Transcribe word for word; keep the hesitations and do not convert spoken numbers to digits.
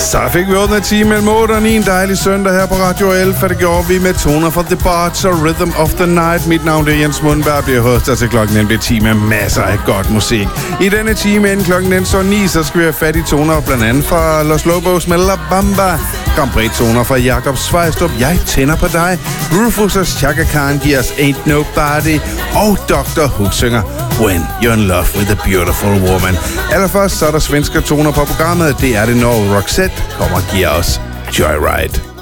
Så fik vi åbnet time mellem otte og ni en dejlig søndag her på Radio Alfa. Det gjorde vi med toner fra The Bards og Rhythm of the Night. Mit navn er Jens Mundberg, bliver hoster til klokken den bliver ti med masser af godt musik. I denne time inden klokken den så ni, så skal vi have fat i toner blandt andet fra Los Lobos med La Bamba. Grand Prix-toner fra Jakob Svejstrup, Jeg tænder på dig. Rufus og Chaka Khan giver os Ain't Nobody. Og doktor Hook synger When You're in Love with a Beautiful Woman. Allerførst så er der svenske toner på programmet. Det er det, når Roxette kommer og giver os Joyride.